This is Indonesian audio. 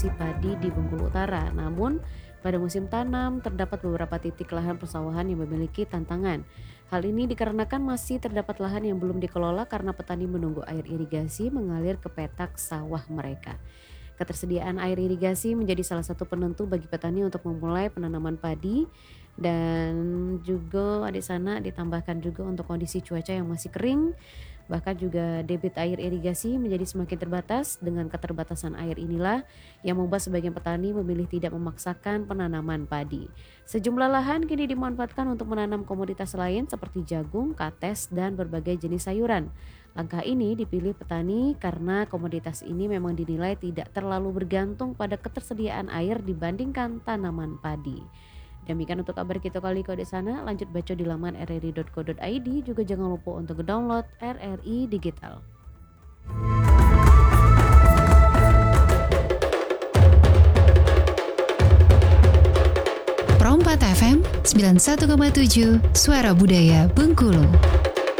produksi padi di Bengkulu Utara. Namun, pada musim tanam terdapat beberapa titik lahan persawahan yang memiliki tantangan. Hal ini dikarenakan masih terdapat lahan yang belum dikelola karena petani menunggu air irigasi mengalir ke petak sawah mereka. Ketersediaan air irigasi menjadi salah satu penentu bagi petani untuk memulai penanaman padi, dan juga di sana ditambahkan juga untuk kondisi cuaca yang masih kering. Bahkan juga debit air irigasi menjadi semakin terbatas. Dengan keterbatasan air inilah yang membuat sebagian petani memilih tidak memaksakan penanaman padi. Sejumlah lahan kini dimanfaatkan untuk menanam komoditas lain seperti jagung, kates, dan berbagai jenis sayuran. Langkah ini dipilih petani karena komoditas ini memang dinilai tidak terlalu bergantung pada ketersediaan air dibandingkan tanaman padi. Demikian untuk kabar kita kali di sana. Lanjut baca di laman rri.co.id. Juga jangan lupa untuk download RRI Digital. Pro 4 FM 91,7 Suara Budaya Bengkulu.